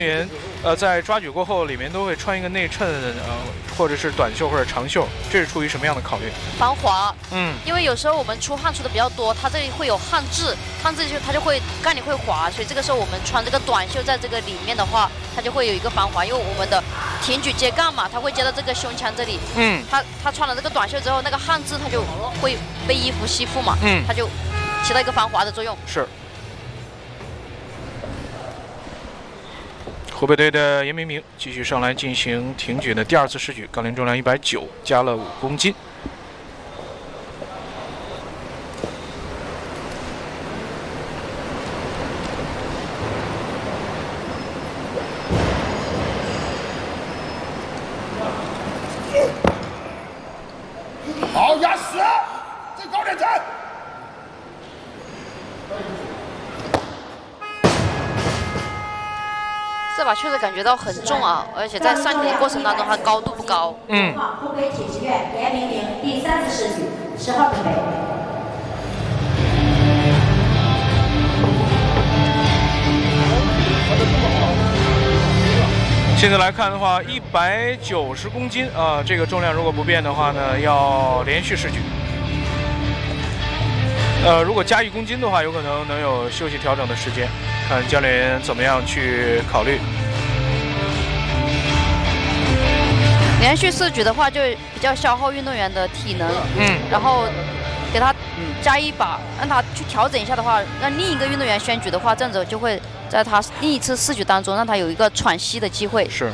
员在抓举过后，里面都会穿一个内衬，或者是短袖或者长袖，这是出于什么样的考虑？ 防滑。 嗯， 因为有时候我们出汗出的比较多，它这里会有汗渍，它就会杠里会滑，所以这个时候我们穿这个短袖在这个里面的话，它就会有一个防滑，因为我们的挺举接杠嘛，它会接到这个胸腔这里。嗯，它穿了这个短袖之后，那个汗渍它就会被衣服吸附嘛。嗯，它就起到一个防滑的作用。 是。 湖北队的严明明继续上来进行挺举的第二次试举，杠铃重量190，加了5公斤。 好，压死，再高点站。 这把确实感觉到很重啊，而且在上举的过程当中，它高度不高。 嗯。湖北体制院严明明第3次试举，10号准备。 现在来看的话，190公斤啊，这个重量如果不变的话呢，要连续试举。如果加1公斤的话，有可能能有休息调整的时间。 看教练员怎么样去考虑。 连续试举的话，就比较消耗运动员的体能。嗯。然后给他加1把，让他去调整一下的话，让另一个运动员宣举的话，这样子就会在他另一次试举当中，让他有一个喘息的机会。 是。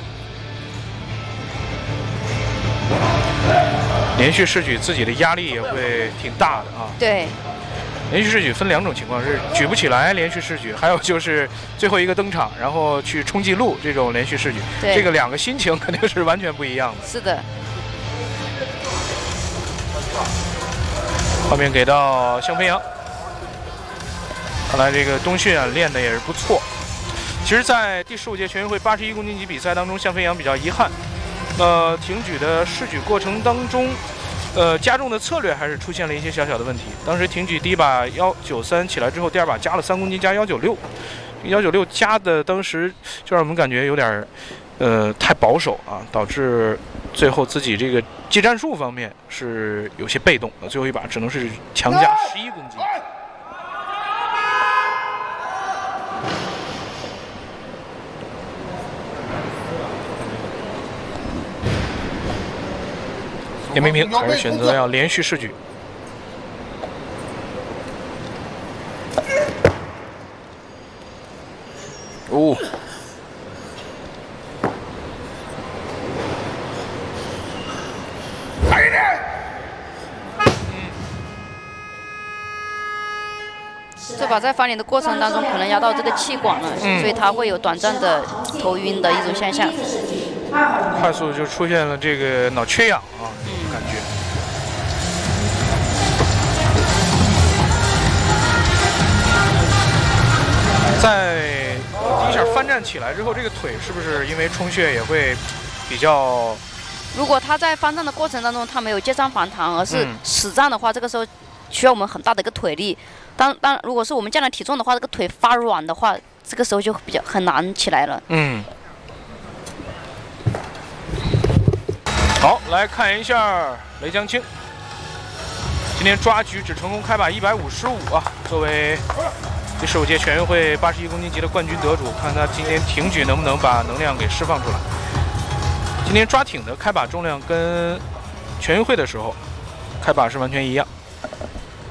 连续试举自己的压力也会挺大的啊。 对。 连续试举分2种情况，是举不起来连续试举，还有就是最后一个登场，然后去冲记录这种连续试举，这个2个心情肯定是完全不一样的。 是的。 画面给到向飞扬，看来这个冬训啊练的也是不错。其实，在第15届全运会81公斤级比赛当中，向飞扬比较遗憾，挺举的试举过程当中。 加重的策略还是出现了一些小小的问题。当时挺举第一把193起来之后，第2把加了3公斤，加196，196加的当时就让我们感觉有点太保守啊，导致最后自己这个技战术方面是有些被动，最后一把只能是强加11公斤。 严明明还是选择要连续试举。哦， 快一点！ 这把在翻脸的过程当中，可能压到这个气管了，所以他会有短暂的头晕的一种现象。 快速就出现了这个脑缺氧啊，感觉。在第一下翻站起来之后，这个腿是不是因为充血也会比较？ 如果他在翻站的过程当中，他没有接上反弹，而是死站的话，这个时候需要我们很大的一个腿力。如果是我们降了体重的话，这个腿发软的话，这个时候就很难起来了。嗯。 好，来看一下雷江青，今天抓举只成功开把155啊，作为第15届全运会81公斤级的冠军得主，看他今天挺举能不能把能量给释放出来。今天抓挺的开把重量跟全运会的时候开把是完全一样。